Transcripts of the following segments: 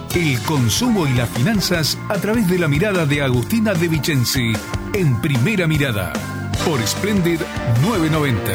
El consumo y las finanzas a través de la mirada de Agustina De Vicenzi en Primera Mirada por Splendid 990.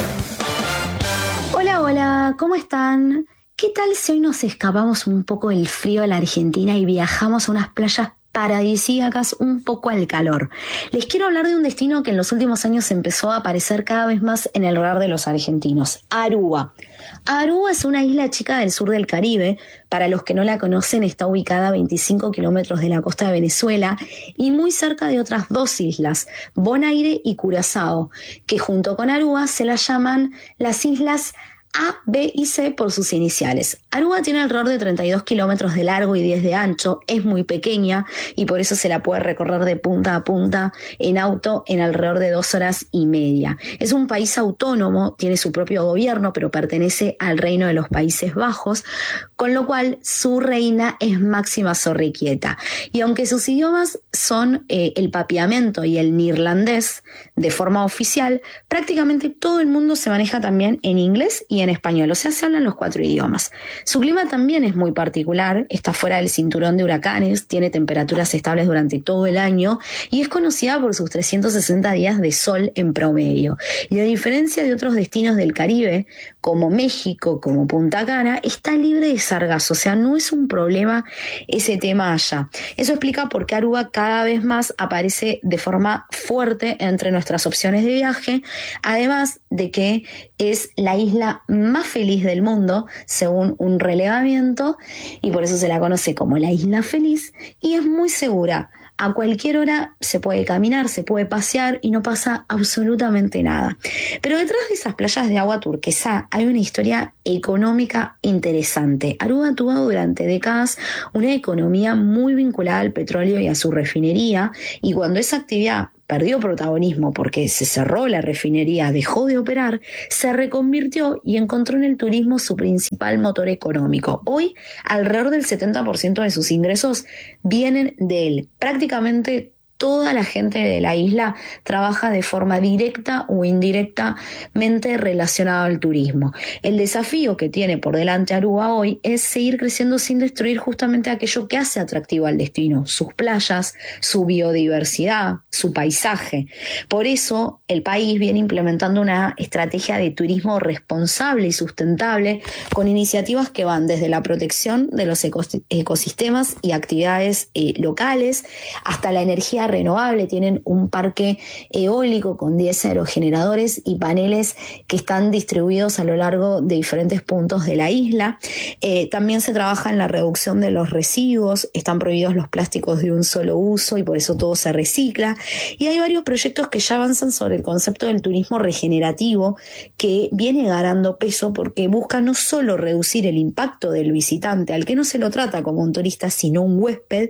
Hola, ¿cómo están? ¿Qué tal si hoy nos escapamos un poco del frío de la Argentina y viajamos a unas playas paradisíacas un poco al calor? Les quiero hablar de un destino que en los últimos años empezó a aparecer cada vez más en el radar de los argentinos: Aruba. Aruba es una isla chica del sur del Caribe. Para los que no la conocen, está ubicada a 25 kilómetros de la costa de Venezuela y muy cerca de otras dos islas, Bonaire y Curazao, que junto con Aruba se las llaman las islas A, B y C por sus iniciales. Aruba tiene alrededor de 32 kilómetros de largo y 10 de ancho, es muy pequeña y por eso se la puede recorrer de punta a punta en auto en alrededor de 2 horas y media. Es un país autónomo, tiene su propio gobierno, pero pertenece al Reino de los Países Bajos, con lo cual su reina es Máxima Zorrilla. Y aunque sus idiomas son el papiamento y el neerlandés de forma oficial, prácticamente todo el mundo se maneja también en inglés y en español, o sea, se hablan los 4 idiomas. Su clima también es muy particular, está fuera del cinturón de huracanes, tiene temperaturas estables durante todo el año y es conocida por sus 360 días de sol en promedio. Y a diferencia de otros destinos del Caribe, como México, como Punta Cana, está libre de sargazo, o sea, no es un problema ese tema allá. Eso explica por qué Aruba cada vez más aparece de forma fuerte entre nuestras opciones de viaje, además de que es la isla más feliz del mundo, según un relevamiento, y por eso se la conoce como la Isla Feliz, y es muy segura. A cualquier hora se puede caminar, se puede pasear y no pasa absolutamente nada. Pero detrás de esas playas de agua turquesa hay una historia económica interesante. Aruba tuvo durante décadas una economía muy vinculada al petróleo y a su refinería, y cuando esa actividad perdió protagonismo porque se cerró la refinería, dejó de operar, se reconvirtió y encontró en el turismo su principal motor económico. Hoy, alrededor del 70% de sus ingresos vienen de él. Prácticamente toda la gente de la isla trabaja de forma directa o indirectamente relacionada al turismo. El desafío que tiene por delante Aruba hoy es seguir creciendo sin destruir justamente aquello que hace atractivo al destino: sus playas, su biodiversidad, su paisaje. Por eso el país viene implementando una estrategia de turismo responsable y sustentable con iniciativas que van desde la protección de los ecosistemas y actividades locales hasta la energía renovable. Tienen un parque eólico con 10 aerogeneradores y paneles que están distribuidos a lo largo de diferentes puntos de la isla. También se trabaja en la reducción de los residuos, están prohibidos los plásticos de un solo uso y por eso todo se recicla. Y hay varios proyectos que ya avanzan sobre el concepto del turismo regenerativo, que viene ganando peso porque busca no solo reducir el impacto del visitante, al que no se lo trata como un turista sino un huésped,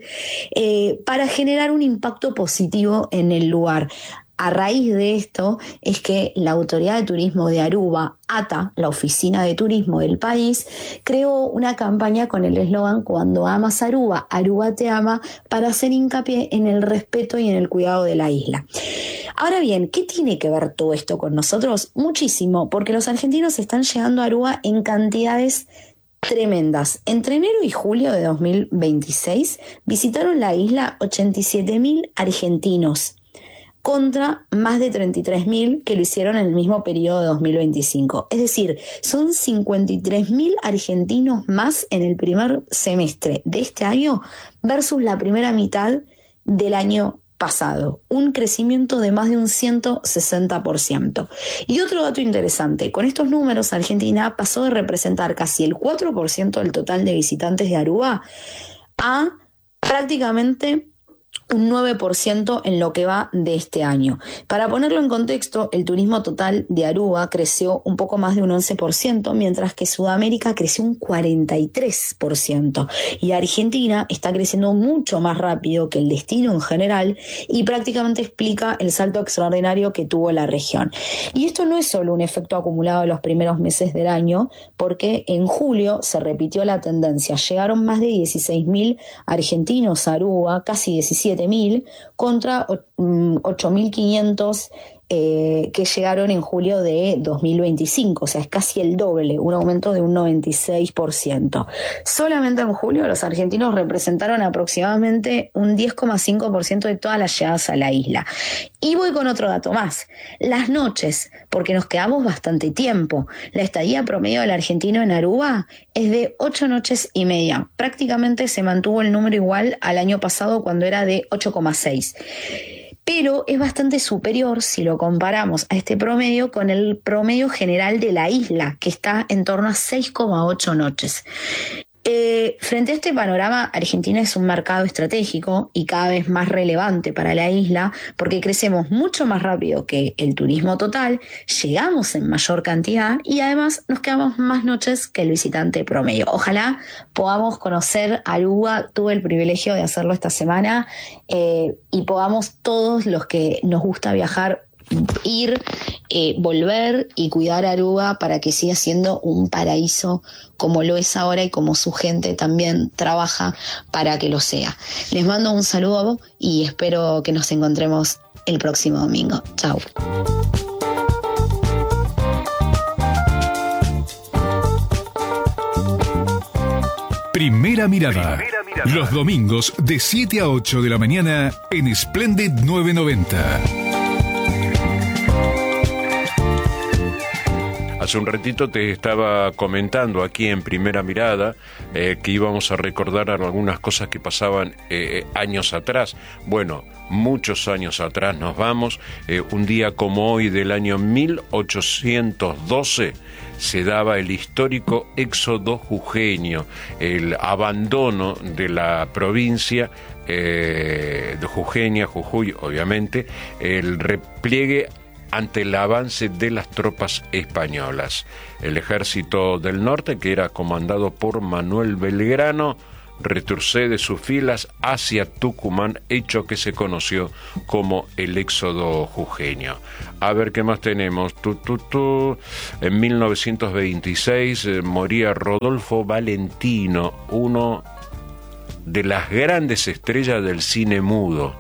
para generar un impacto positivo en el lugar. A raíz de esto es que la Autoridad de Turismo de Aruba, ATA, la oficina de turismo del país, creó una campaña con el eslogan "Cuando amas Aruba, Aruba te ama", para hacer hincapié en el respeto y en el cuidado de la isla. Ahora bien, ¿qué tiene que ver todo esto con nosotros? Muchísimo, porque los argentinos están llegando a Aruba en cantidades tremendas. Entre enero y julio de 2026 visitaron la isla 87.000 argentinos, contra más de 33.000 que lo hicieron en el mismo periodo de 2025. Es decir, son 53.000 argentinos más en el primer semestre de este año versus la primera mitad del año pasado, un crecimiento de más de un 160%. Y otro dato interesante: con estos números, Argentina pasó de representar casi el 4% del total de visitantes de Aruba a prácticamente un 9% en lo que va de este año. Para ponerlo en contexto, el turismo total de Aruba creció un poco más de un 11%, mientras que Sudamérica creció un 43%. Y Argentina está creciendo mucho más rápido que el destino en general y prácticamente explica el salto extraordinario que tuvo la región. Y esto no es solo un efecto acumulado de los primeros meses del año, porque en julio se repitió la tendencia. Llegaron más de 16.000 argentinos a Aruba, casi 17.000, contra 8.500 que llegaron en julio de 2025, o sea, es casi el doble, un aumento de un 96%. Solamente en julio los argentinos representaron aproximadamente un 10,5% de todas las llegadas a la isla. Y voy con otro dato más, las noches, porque nos quedamos bastante tiempo. La estadía promedio del argentino en Aruba es de 8 noches y media. Prácticamente se mantuvo el número igual al año pasado cuando era de 8,6. Pero es bastante superior si lo comparamos a este promedio con el promedio general de la isla, que está en torno a 6,8 noches. Frente a este panorama, Argentina es un mercado estratégico y cada vez más relevante para la isla porque crecemos mucho más rápido que el turismo total, llegamos en mayor cantidad y además nos quedamos más noches que el visitante promedio. Ojalá podamos conocer Aruba, tuve el privilegio de hacerlo esta semana y podamos todos los que nos gusta viajar ir, volver y cuidar Aruba para que siga siendo un paraíso como lo es ahora y como su gente también trabaja para que lo sea. Les mando un saludo y espero que nos encontremos el próximo domingo. Chau. Primera mirada. Los domingos de 7 a 8 de la mañana en Splendid 990. Hace un ratito te estaba comentando aquí en Primera Mirada que íbamos a recordar algunas cosas que pasaban años atrás. Bueno, muchos años atrás nos vamos. Un día como hoy del año 1812 se daba el histórico éxodo jujeño, el abandono de la provincia de Jujeña, Jujuy, obviamente, el repliegue ante el avance de las tropas españolas. El ejército del norte, que era comandado por Manuel Belgrano, retrocede sus filas hacia Tucumán, hecho que se conoció como el éxodo jujeño. A ver qué más tenemos. En 1926 moría Rodolfo Valentino, uno de las grandes estrellas del cine mudo.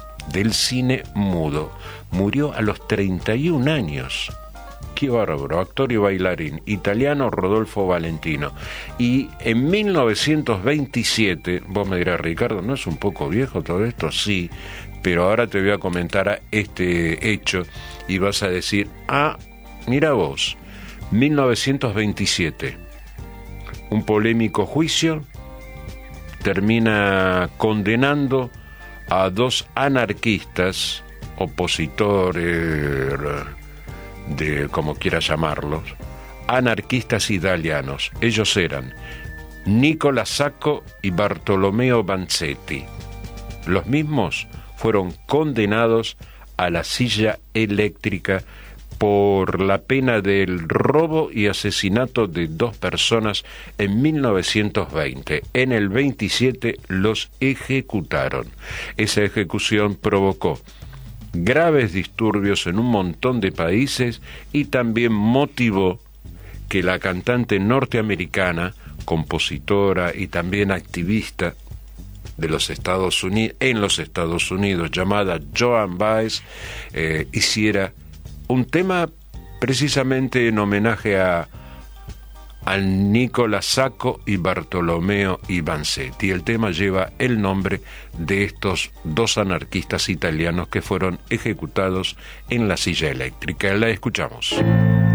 Murió a los 31 años. Qué bárbaro, actor y bailarín italiano Rodolfo Valentino. Y en 1927, vos me dirás, Ricardo, ¿no es un poco viejo todo esto? Sí, pero ahora te voy a comentar este hecho y vas a decir, mira vos, 1927, un polémico juicio termina condenando a dos anarquistas, opositores, de como quiera llamarlos, anarquistas italianos. Ellos eran Nicola Sacco y Bartolomeo Vanzetti. Los mismos fueron condenados a la silla eléctrica por la pena del robo y asesinato de dos personas en 1920. En el 27 los ejecutaron. Esa ejecución provocó graves disturbios en un montón de países y también motivó que la cantante norteamericana, compositora y también activista de los Estados Unidos, en los Estados Unidos, llamada Joan Baez, hiciera un tema precisamente en homenaje a Nicola Sacco y Bartolomeo Vanzetti. El tema lleva el nombre de estos dos anarquistas italianos que fueron ejecutados en la silla eléctrica. La escuchamos.